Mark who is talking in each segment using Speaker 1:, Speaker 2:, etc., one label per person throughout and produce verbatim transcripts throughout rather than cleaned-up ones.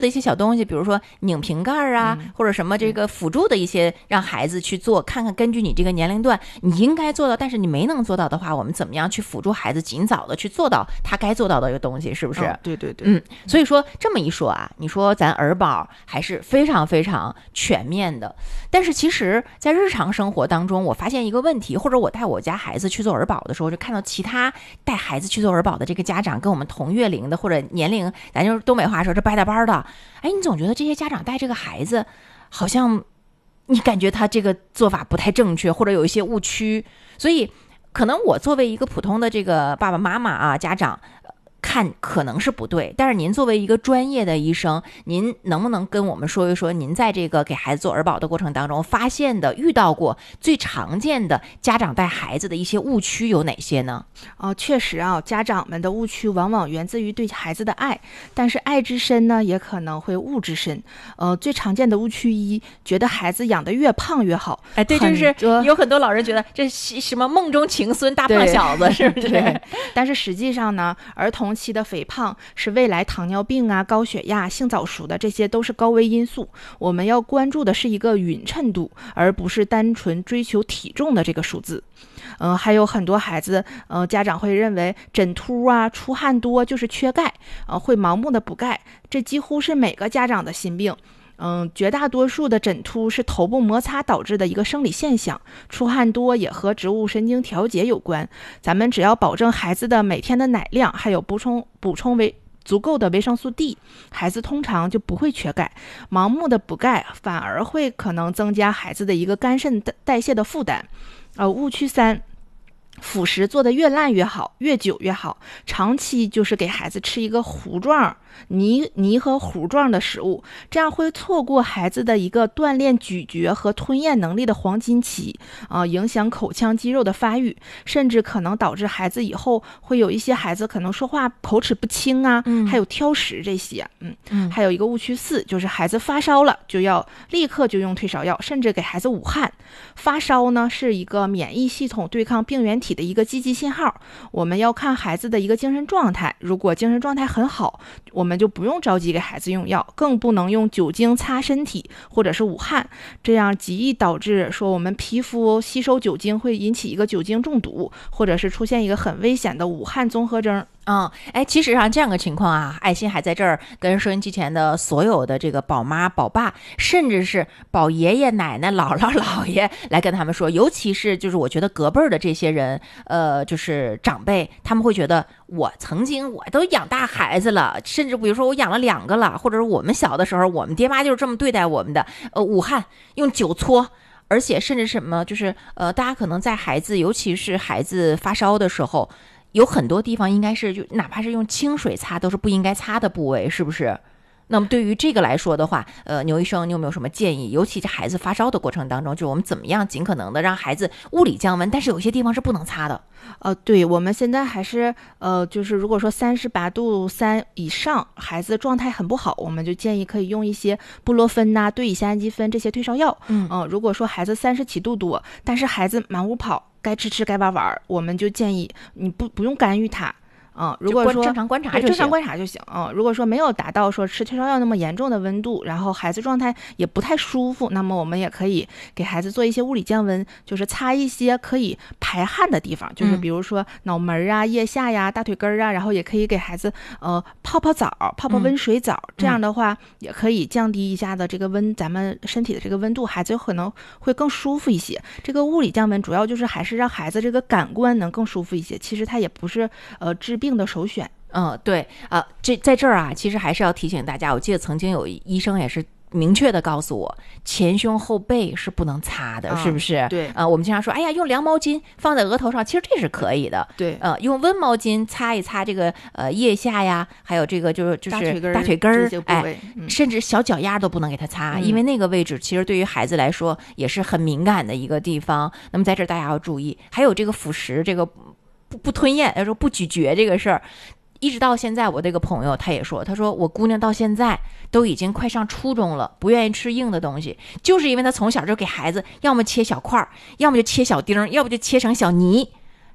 Speaker 1: 的一些小东西，比如说拧瓶盖啊、嗯、或者什么这个辅助的一些让孩子去做，看看根据你这个年龄段你应该做到，但是你没能做到的话，我们怎么样去辅助孩子尽早的去做到他该做到的一个东西，是不是、哦、
Speaker 2: 对对对，
Speaker 1: 嗯，所以说这么一说啊，你说咱儿保还是非常非常全面的，但是其实在日常生活当中我发现一个问题，或者我带我家孩子去做儿保的时候，就看到其他带孩子去做儿保的这个家长跟我们同月龄的或者年龄，咱就是东北话说这掰大班的，哎，你总觉得这些家长带这个孩子好像你感觉他这个做法不太正确，或者有一些误区，所以可能我作为一个普通的这个爸爸妈妈啊家长看可能是不对，但是您作为一个专业的医生，您能不能跟我们说一说您在这个给孩子做儿保的过程当中发现的遇到过最常见的家长带孩子的一些误区有哪些呢？
Speaker 2: 哦，确实啊，家长们的误区往往源自于对孩子的爱，但是爱之深呢也可能会误之深。呃，最常见的误区一，觉得孩子养得越胖越好。
Speaker 1: 哎，对，就是有很多老人觉得这是什么梦中情孙大胖小子，是不是？
Speaker 2: 对，但是实际上呢，儿童期的肥胖是未来糖尿病啊、高血压、性早熟的，这些都是高危因素。我们要关注的是一个匀称度，而不是单纯追求体重的这个数字。嗯、呃，还有很多孩子，呃，家长会认为枕秃啊、出汗多就是缺钙，呃，会盲目的补钙，这几乎是每个家长的心病。嗯，绝大多数的枕秃是头部摩擦导致的一个生理现象，出汗多也和植物神经调节有关。咱们只要保证孩子的每天的奶量，还有补充补充维足够的维生素 D， 孩子通常就不会缺钙。盲目的补钙反而会可能增加孩子的一个肝肾代谢的负担。呃，误区三，辅食做得越烂越好，越久越好，长期就是给孩子吃一个糊状泥泥和糊状的食物，这样会错过孩子的一个锻炼咀嚼和吞咽能力的黄金期啊、呃，影响口腔肌肉的发育，甚至可能导致孩子以后会有一些孩子可能说话口齿不清啊，嗯、还有挑食这些，嗯嗯，还有一个误区四，就是孩子发烧了就要立刻就用退烧药，甚至给孩子捂汗。发烧呢是一个免疫系统对抗病原体的一个积极信号，我们要看孩子的一个精神状态，如果精神状态很好，我们就不用着急给孩子用药，更不能用酒精擦身体或者是捂汗，这样极易导致说我们皮肤吸收酒精会引起一个酒精中毒，或者是出现一个很危险的捂汗综合征。
Speaker 1: 嗯，哎，其实上这样个情况啊，爱心还在这儿跟收音机前的所有的这个宝妈、宝爸，甚至是宝爷爷、奶奶、姥姥、姥爷来跟他们说，尤其是就是我觉得隔辈儿的这些人，呃，就是长辈，他们会觉得我曾经我都养大孩子了，甚至比如说我养了两个了，或者是我们小的时候，我们爹妈就是这么对待我们的，呃，捂汗用酒搓。而且甚至什么，就是呃，大家可能在孩子，尤其是孩子发烧的时候，有很多地方应该是就哪怕是用清水擦都是不应该擦的部位，是不是？那么对于这个来说的话，呃，牛医生，你有没有什么建议？尤其在孩子发烧的过程当中，就是我们怎么样尽可能的让孩子物理降温，但是有些地方是不能擦的。
Speaker 2: 呃，对，我们现在还是呃，就是如果说三十八度三以上，孩子状态很不好，我们就建议可以用一些布洛芬呐、对乙酰氨基酚这些退烧药。嗯、呃，如果说孩子三十七度多，但是孩子满屋跑，该吃吃该玩玩，我们就建议你不不用干预他。嗯，如果说
Speaker 1: 正常观察就行，
Speaker 2: 正常观察就行。嗯，如果说没有达到说吃退烧药那么严重的温度，然后孩子状态也不太舒服，那么我们也可以给孩子做一些物理降温，就是擦一些可以排汗的地方，就是比如说脑门啊、腋下呀、大腿根啊，然后也可以给孩子呃泡泡澡、泡泡温水澡，嗯、这样的话也可以降低一下的这个温，咱们身体的这个温度，孩子有可能会更舒服一些。这个物理降温主要就是还是让孩子这个感官能更舒服一些，其实它也不是呃治病的首选。
Speaker 1: 嗯，对啊、呃，这在这儿啊，其实还是要提醒大家，我记得曾经有医生也是明确的告诉我，前胸后背是不能擦的，嗯、是不是？
Speaker 2: 对，
Speaker 1: 呃，我们经常说，哎呀，用凉毛巾放在额头上，其实这是可以的。
Speaker 2: 对，
Speaker 1: 呃，用温毛巾擦一擦这个呃腋下呀，还有这个就是就是大腿根儿，哎、嗯，甚至小脚丫都不能给它擦，嗯、因为那个位置其实对于孩子来说也是很敏感的一个地方。那么在这儿大家要注意，还有这个辅食，这个不不吞咽，要说不咀嚼这个事儿。一直到现在，我这个朋友他也说，他说我姑娘到现在都已经快上初中了，不愿意吃硬的东西，就是因为他从小就给孩子要么切小块，要么就切小丁，要不就切成小泥，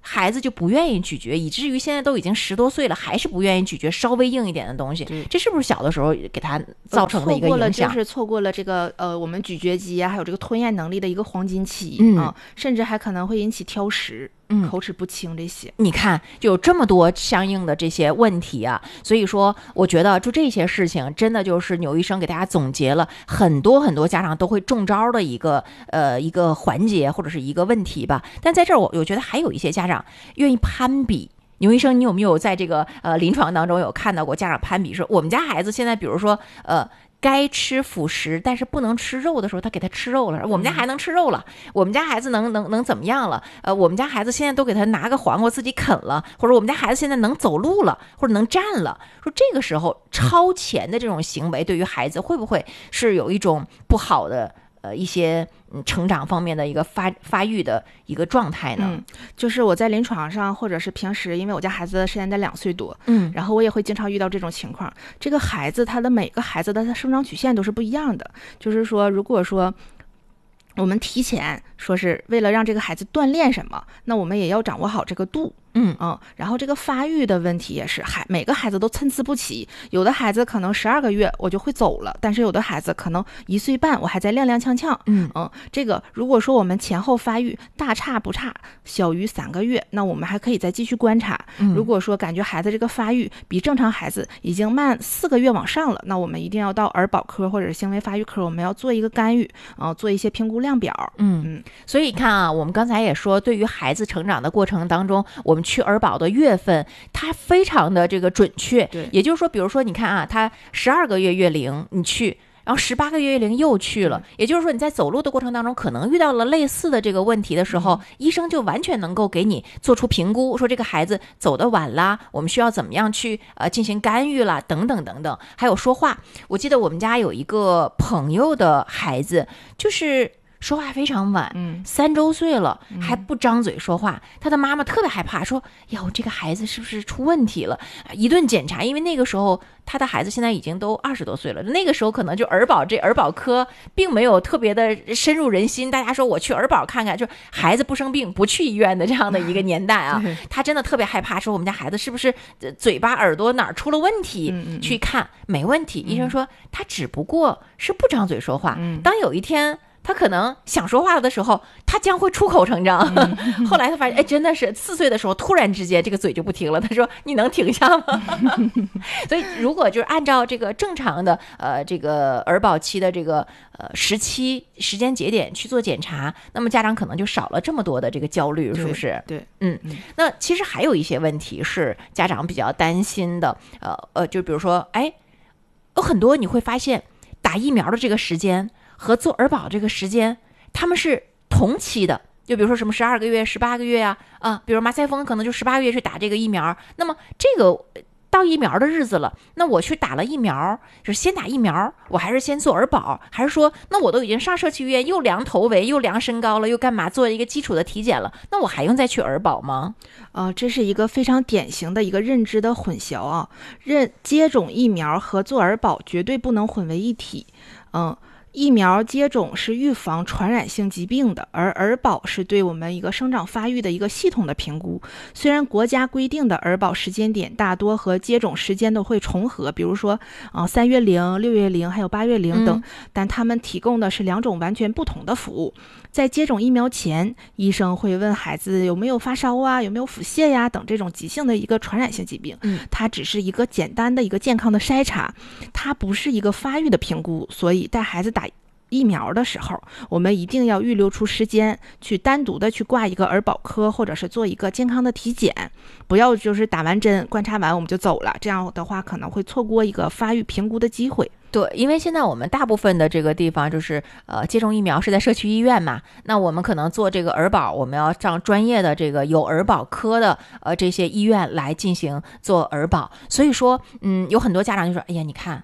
Speaker 1: 孩子就不愿意咀嚼，以至于现在都已经十多岁了，还是不愿意咀嚼稍微硬一点的东西。这是不是小的时候给他造成的一个影响？
Speaker 2: 就是错过了这个呃我们咀嚼肌啊，还有这个吞咽能力的一个黄金期、
Speaker 1: 嗯
Speaker 2: 啊，甚至还可能会引起挑食。
Speaker 1: 嗯，
Speaker 2: 口齿不清这些，
Speaker 1: 你看就有这么多相应的这些问题啊，所以说我觉得就这些事情真的就是牛医生给大家总结了很多很多家长都会中招的一个呃一个环节或者是一个问题吧。但在这儿我我觉得还有一些家长愿意攀比。牛医生，你有没有在这个呃临床当中有看到过家长攀比，说我们家孩子现在比如说呃该吃辅食但是不能吃肉的时候，他给他吃肉了，我们家还能吃肉了，我们家孩子能能能怎么样了？呃，我们家孩子现在都给他拿个黄瓜自己啃了，或者我们家孩子现在能走路了，或者能站了。说这个时候超前的这种行为对于孩子会不会是有一种不好的呃一些嗯成长方面的一个发发育的一个状态呢？
Speaker 2: 嗯，就是我在临床上或者是平时，因为我家孩子现在两岁多，
Speaker 1: 嗯，
Speaker 2: 然后我也会经常遇到这种情况。这个孩子他的每个孩子的他生长曲线都是不一样的，就是说如果说我们提前说是为了让这个孩子锻炼什么，那我们也要掌握好这个度。
Speaker 1: 嗯
Speaker 2: 嗯，然后这个发育的问题也是，孩每个孩子都参差不齐，有的孩子可能十二个月我就会走了，但是有的孩子可能一岁半我还在踉踉跄跄。
Speaker 1: 嗯
Speaker 2: 嗯，这个如果说我们前后发育大差不差，小于三个月，那我们还可以再继续观察。
Speaker 1: 嗯、
Speaker 2: 如果说感觉孩子这个发育比正常孩子已经慢四个月往上了，那我们一定要到儿保科或者是行为发育科，我们要做一个干预啊、呃，做一些评估量表。
Speaker 1: 嗯嗯，所以看啊，我们刚才也说，对于孩子成长的过程当中，我们去儿保的月份，它非常的这个准确。
Speaker 2: 对，
Speaker 1: 也就是说，比如说你看啊，他十二个月月龄你去，然后十八个月月龄又去了，也就是说你在走路的过程当中可能遇到了类似的这个问题的时候，嗯、医生就完全能够给你做出评估，说这个孩子走得晚啦，我们需要怎么样去呃进行干预啦，等等等等。还有说话，我记得我们家有一个朋友的孩子，就是说话非常晚，
Speaker 2: 嗯，
Speaker 1: 三周岁了还不张嘴说话，嗯、他的妈妈特别害怕，说哟这个孩子是不是出问题了？一顿检查，因为那个时候他的孩子现在已经都二十多岁了，那个时候可能就儿保这儿保科并没有特别的深入人心，大家说我去儿保看看，就孩子不生病不去医院的这样的一个年代啊，他真的特别害怕，说我们家孩子是不是嘴巴耳朵哪儿出了问题？
Speaker 2: 嗯嗯
Speaker 1: 去看没问题，医生说他只不过是不张嘴说话，
Speaker 2: 嗯、
Speaker 1: 当有一天他可能想说话的时候，他将会出口成章。嗯、后来他发现，哎，真的是四岁的时候，突然之间这个嘴就不停了。他说：“你能停下吗？”所以，如果就是按照这个正常的呃这个儿保期的这个呃时期时间节点去做检查，那么家长可能就少了这么多的这个焦虑，是不是？
Speaker 2: 对，对
Speaker 1: 嗯。那其实还有一些问题是家长比较担心的，呃呃，就比如说，哎，有很多你会发现打疫苗的这个时间和做儿保这个时间，他们是同期的。就比如说什么十二个月、十八个月呀、啊，啊，比如马赛峰可能就十八个月去打这个疫苗。那么这个到疫苗的日子了，那我去打了疫苗，就是先打疫苗，我还是先做儿保，还是说，那我都已经上社区医院，又量头围，又量身高了，又干嘛做一个基础的体检了，那我还用再去儿保吗？
Speaker 2: 呃，这是一个非常典型的一个认知的混淆啊，认接种疫苗和做儿保绝对不能混为一体，嗯。疫苗接种是预防传染性疾病的，而儿保是对我们一个生长发育的一个系统的评估。虽然国家规定的儿保时间点大多和接种时间都会重合，比如说啊三月零、六月零还有八月零等，嗯、但他们提供的是两种完全不同的服务。在接种疫苗前，医生会问孩子有没有发烧啊，有没有腹泻呀等这种急性的一个传染性疾病。
Speaker 1: 嗯，
Speaker 2: 它只是一个简单的一个健康的筛查，它不是一个发育的评估。所以带孩子打疫苗的时候，我们一定要预留出时间去单独的去挂一个儿保科，或者是做一个健康的体检，不要就是打完针观察完我们就走了，这样的话可能会错过一个发育评估的机会。
Speaker 1: 对，因为现在我们大部分的这个地方就是呃接种疫苗是在社区医院嘛，那我们可能做这个儿保，我们要上专业的这个有儿保科的呃这些医院来进行做儿保。所以说嗯有很多家长就说，哎呀你看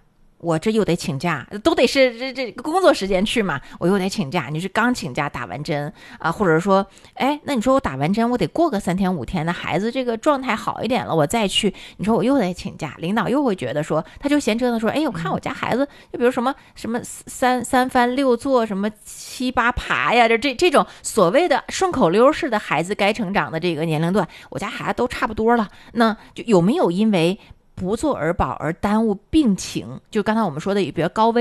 Speaker 1: 我这又得请假，都得是这这工作时间去嘛，我又得请假。你是刚请假打完针啊，或者说，哎，那你说我打完针，我得过个三天五天的，孩子这个状态好一点了，我再去，你说我又得请假，领导又会觉得说，他就嫌折腾说，哎，我看我家孩子，就比如什么什么三三翻六坐，什么七八爬呀，这这这种所谓的顺口溜式的孩子该成长的这个年龄段，我家孩子都差不多了，那就有没有因为不做儿保而耽误病情？就刚才我们说的，比如高危